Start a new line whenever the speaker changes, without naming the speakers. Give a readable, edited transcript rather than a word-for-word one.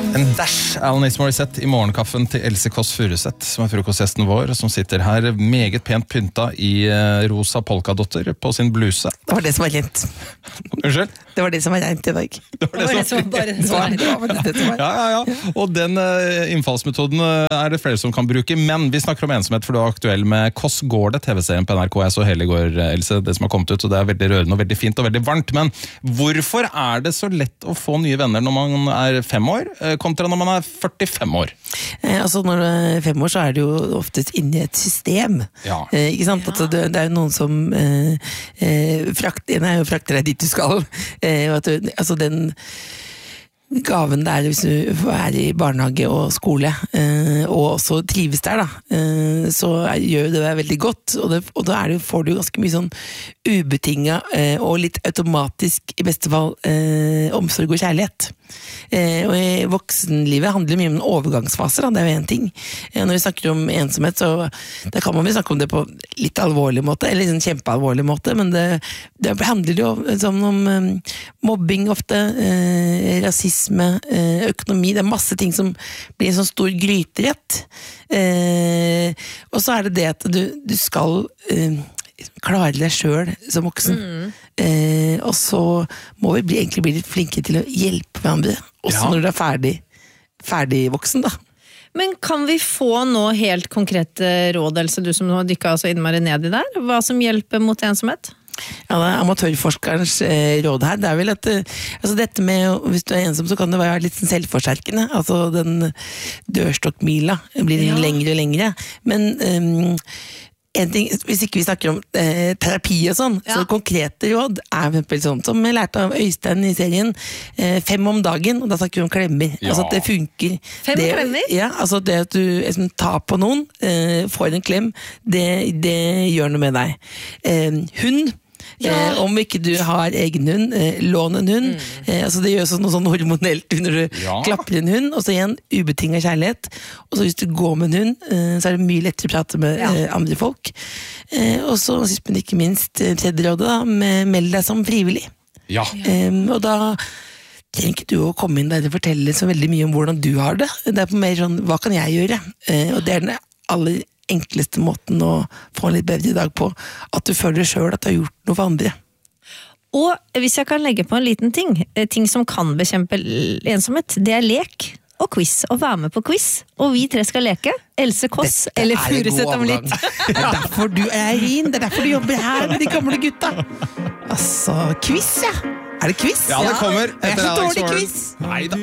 En dash Alanis Morissette I morgenkaffen til Else Kåss Furuseth, som frokostgjesten vår, som sitter her meget pent pynta I rosa polkadotter på sin bluse.
Det var det som var rent.
Unnskyld?
Det var det som var rent I dag.
Det var det som var. Ja. Og den innfallsmetoden det flere som kan bruke, men vi snakker om ensomhet, for du aktuell med Kåss går det, TV-serien på NRK. Jeg så hele I går, Else, det som har kommet ut, og det veldig rørende og veldig fint og veldig varmt. Men hvorfor det så lett å få nye venner når man 5 år, kontra når man 45 år?
Altså når du 5 år så det jo oftest inne I et system.
Ja.
Ikke sant? Altså, det jo noen som frakter deg dit du skal. Og at du, altså den gaven det hvis du I barnehage og skole og også trives der da så gjør det veldig godt og da får du ganske mye sånn ubetinget og litt automatisk I beste fall omsorg og kjærlighet og I voksenlivet handler det mye om overgangsfaser det jo en ting når vi snakker om ensomhet så da kan man snakke om det på litt alvorlig måte eller liksom kjempealvorlig måte men det handler jo om mobbing ofte rasisme økonomi, det masse ting som blir en sånn stor gryterett og så det at du skal klare deg selv som voksen og så må vi egentlig bli litt flinke til å hjelpe hverandre også når du ferdig voksen da
Men kan vi få nå helt konkrete råd, Else, du som nå har dykket så innmari ned I der, hva som hjelper mot ensomhet?
Ja, det amatørforskerens råd her, det vel at altså dette med, hvis du ensom så kan det være litt selvforsterkende, altså den dørstokkmila blir lengre og lengre, men en ting, hvis ikke vi snakker om terapi og sånn, så konkrete råd for eksempel sånn som jeg lærte av Øystein I serien 5 om dagen, og da snakker vi om klemmer altså at det funker
5 klemmer?
Ja, altså det at du tar på noen får en klem, det gjør noe med deg hund om ikke du har egen hund lån en hund altså det gjør noe sånn hormonelt når du klapper en hund og så igjen ubetinget kjærlighet og så hvis du går med en hund så det mye lettere å prate med andre folk og så sist men ikke minst tredje rådet da, meld deg som frivillig og da trenger ikke du å komme inn der og fortelle så veldig mye om hvordan du har det på mer sånn, hva kan jeg gjøre og det den aller enkleste måten å få en litt bedre dag på at du føler selv at du har gjort noe for andre.
Og hvis jeg kan legge på en liten ting som kan bekjempe ensomhet, det lek og quiz, og være med på quiz. Og vi 3 skal leke. Else Kåss eller Furuseth om litt.
Det derfor du Eirin, det derfor du jobber her med de gamle gutta. Altså, quiz, ja. Det quiz?
Ja, det kommer.
Jeg så dårlig quiz.
Neida.